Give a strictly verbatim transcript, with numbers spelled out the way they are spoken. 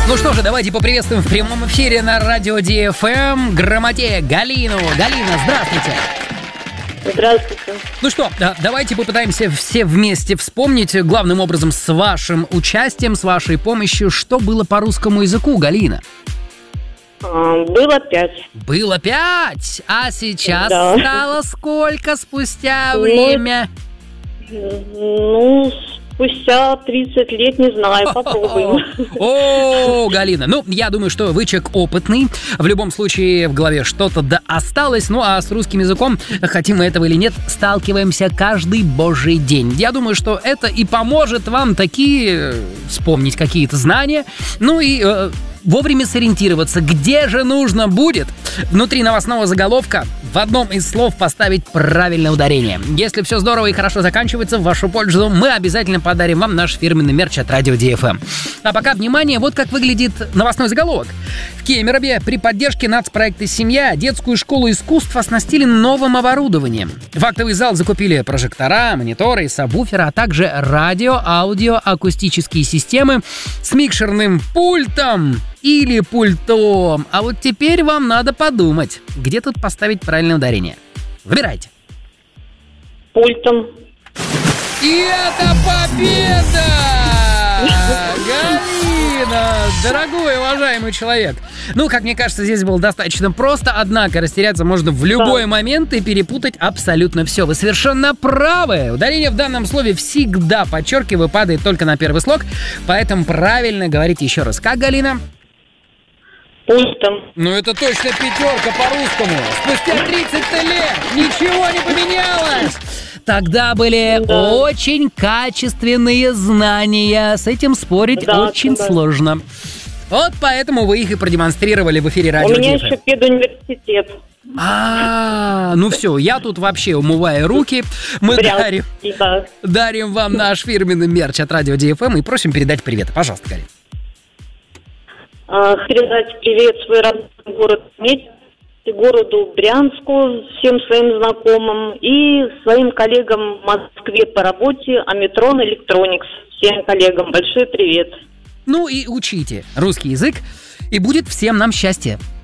Ну что же, давайте поприветствуем в прямом эфире на радио ди эф эм Грамотея Галину. Галина, здравствуйте. Здравствуйте. Ну что, давайте попытаемся все вместе вспомнить, главным образом с вашим участием, с вашей помощью, что было по русскому языку, Галина. А, было пять. Было пять, а сейчас да. стало сколько спустя ну, время? Ну, спустя тридцать лет, не знаю, попробуем. О, Галина, ну, я думаю, что вы человек опытный. В любом случае, в голове что-то да осталось. Ну, а с русским языком, хотим мы этого или нет, сталкиваемся каждый божий день. Я думаю, что это и поможет вам такие вспомнить какие-то знания. Ну и... Э, вовремя сориентироваться, где же нужно будет внутри новостного заголовка в одном из слов поставить правильное ударение. Если все здорово и хорошо заканчивается в вашу пользу, мы обязательно подарим вам наш фирменный мерч от радио ди эф эм. А пока, внимание, вот как выглядит новостной заголовок. В Кемерове при поддержке нацпроекта «Семья» детскую школу искусств оснастили новым оборудованием. В актовый зал закупили прожектора, мониторы, сабвуферы, а также радио, аудио, акустические системы с микшерным пультом или пультом. А вот теперь вам надо подумать, где тут поставить правильное ударение. Выбирайте. Пультом. И это победа! Галина, дорогой, уважаемый человек. Ну, как мне кажется, здесь было достаточно просто, однако растеряться можно в любой да. момент и перепутать абсолютно все. Вы совершенно правы. Ударение в данном слове всегда, подчеркиваю, падает только на первый слог, поэтому правильно говорите еще раз. Как, Галина? Пультом. Ну, это точно пятерка по-русскому. Спустя тридцать лет ничего не поменялось. Тогда были да. очень качественные знания. С этим спорить да, очень да. сложно. Вот поэтому вы их и продемонстрировали в эфире радио ди эф эм. У меня еще педуниверситет. А, ну все, я тут вообще умываю руки. Мы дарим, да. дарим вам наш фирменный мерч от радио ди эф эм и просим передать привет. Пожалуйста, Галина. Передать привет свой родной город Медь, городу Брянску, всем своим знакомым и своим коллегам в Москве по работе Аметрон Электроникс. Всем коллегам большой привет. Ну и учите русский язык, и будет всем нам счастье.